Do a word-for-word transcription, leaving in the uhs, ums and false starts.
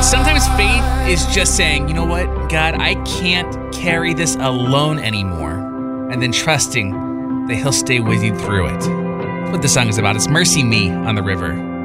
Sometimes faith is just saying, you know what, God, I can't carry this alone anymore. And then trusting that he'll stay with you through it. That's what the song is about. It's Mercy Me on the River.